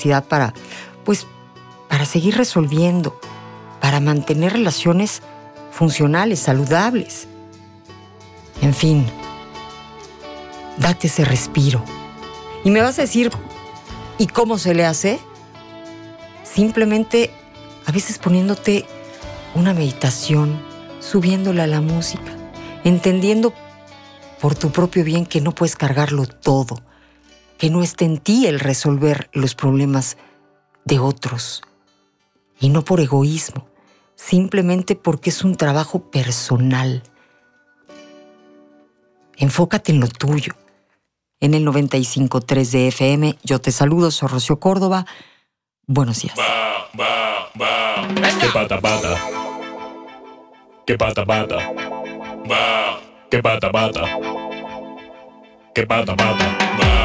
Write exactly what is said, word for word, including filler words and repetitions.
capacidad para, pues, para seguir resolviendo, para mantener relaciones funcionales, saludables. En fin, date ese respiro. Y me vas a decir, ¿y cómo se le hace? Simplemente, a veces poniéndote una meditación, subiéndola a la música, entendiendo por tu propio bien que no puedes cargarlo todo, que no está en ti el resolver los problemas de otros, y no por egoísmo, simplemente porque es un trabajo personal. Enfócate en lo tuyo. En el noventa y cinco punto tres de F M, yo te saludo, soy Rocío Córdoba. Buenos días. Va, va, va. Que pata pata. Que pata pata. Va. Que pata pata. Que pata pata. Va.